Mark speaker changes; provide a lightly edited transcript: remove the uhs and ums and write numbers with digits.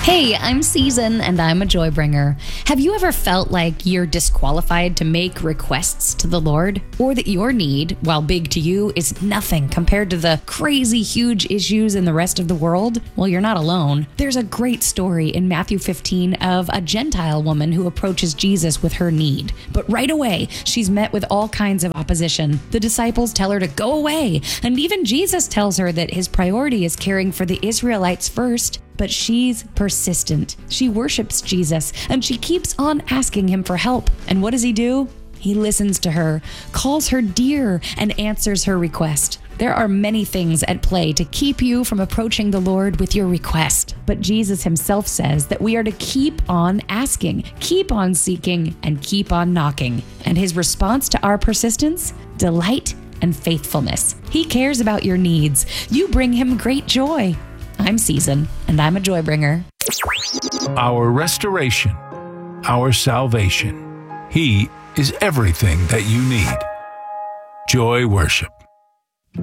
Speaker 1: Hey, I'm Season, and I'm a joy bringer. Have you ever felt like you're disqualified to make requests to the Lord? Or that your need, while big to you, is nothing compared to the crazy huge issues in the rest of the world? Well, you're not alone. There's a great story in Matthew 15 of a Gentile woman who approaches Jesus with her need. But right away, she's met with all kinds of opposition. The disciples tell her to go away, and even Jesus tells her that his priority is caring for the Israelites first. But she's persistent. She worships Jesus, and she keeps on asking him for help. And what does he do? He listens to her, calls her dear, and answers her request. There are many things at play to keep you from approaching the Lord with your request. But Jesus himself says that we are to keep on asking, keep on seeking, and keep on knocking. And his response to our persistence? Delight and faithfulness. He cares about your needs. You bring him great joy. I'm Season, and I'm a joy bringer.
Speaker 2: Our restoration, our salvation. He is everything that you need. Joy Worship.